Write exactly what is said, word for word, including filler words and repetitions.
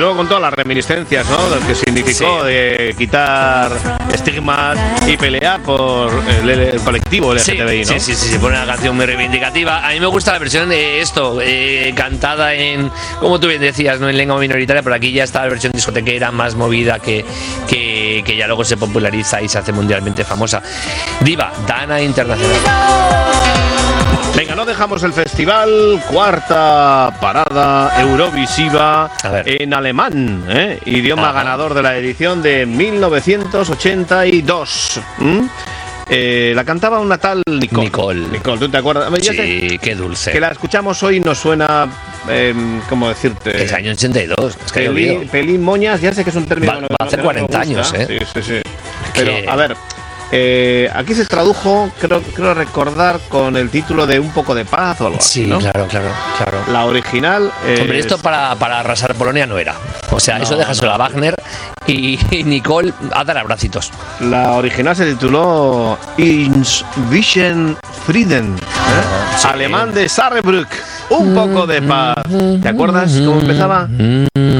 luego con todas las reminiscencias, ¿no? Lo que significó sí. de quitar estigmas y pelear por el, el colectivo L G T B I, sí, ¿no? Sí, sí, sí, se pone una canción muy reivindicativa. A mí me gusta la versión de esto, eh, cantada en, como tú bien decías, no en lengua minoritaria, pero aquí ya está la versión discotequera más movida que, que, que ya luego se populariza y se hace mundialmente famosa. Diva, Dana Internacional. Venga, no dejamos el festival. Cuarta parada Eurovisiva en alemán, ¿eh? Idioma Ajá. ganador de la edición de mil novecientos ochenta y dos. ¿Mm? Eh, la cantaba una tal Nicole. Nicole. Nicole, ¿tú te acuerdas? Sí, sé, qué dulce. Que la escuchamos hoy nos suena, eh, ¿cómo decirte? Es año ochenta y dos. Es que Pelín, pelín moñas, ya sé que es un término. Va, no, va a hacer no cuarenta años, ¿eh? Sí, sí, sí. Pero, que... a ver. Eh, aquí se tradujo, creo, creo recordar, con el título de Un poco de paz o algo así, sí, ¿no? claro, claro, claro. La original es... Hombre, esto para, para arrasar Polonia no era. O sea, no, eso déjaselo no. a Wagner y, y Nicole a dar abracitos. La original se tituló Inzwischen Frieden, ¿eh? sí. Alemán de Saarbrück. Un poco de paz. ¿Te acuerdas cómo empezaba?